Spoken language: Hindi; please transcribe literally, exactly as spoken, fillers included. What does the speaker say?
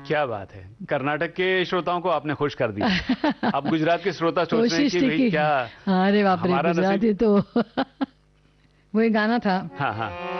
क्या बात है, कर्नाटक के श्रोताओं को आपने खुश कर दिया। अब गुजरात के श्रोता सोच रहे हैं कि भाई क्या अरे बाप रे, हमारा गुजराती नसीब। तो वही गाना था। हाँ हाँ